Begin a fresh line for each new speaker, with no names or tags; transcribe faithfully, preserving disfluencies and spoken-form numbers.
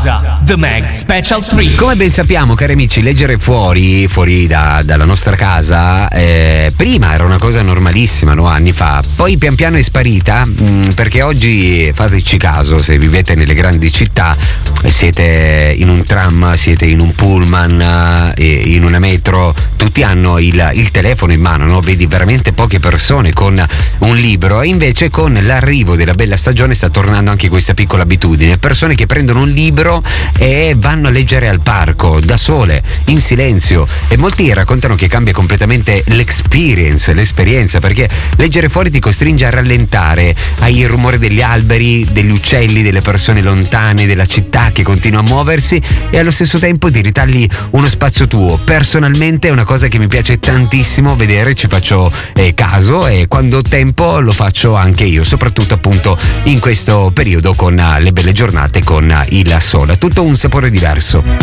Pausa. The Mag Special tre.
Come ben sappiamo, cari amici, leggere fuori, fuori da, dalla nostra casa, eh, prima era una cosa normalissima, no? Anni fa. Poi pian piano è sparita, mh, perché oggi, fateci caso, se vivete nelle grandi città, siete in un tram, siete in un pullman, eh, in una metro, tutti hanno il, il telefono in mano, no? Vedi veramente poche persone con un libro, e invece con l'arrivo della bella stagione sta tornando anche questa piccola abitudine. Persone che prendono un libro e vanno a leggere al parco, da sole, in silenzio, e molti raccontano che cambia completamente l'experience, l'esperienza, perché leggere fuori ti costringe a rallentare, hai il rumore degli alberi, degli uccelli, delle persone lontane, della città che continua a muoversi, e allo stesso tempo ti ritagli uno spazio tuo. Personalmente è una cosa che mi piace tantissimo vedere, ci faccio eh, caso, e quando ho tempo lo faccio anche io, soprattutto appunto in questo periodo con uh, le belle giornate, con uh, il sole, tutto un sapore diverso.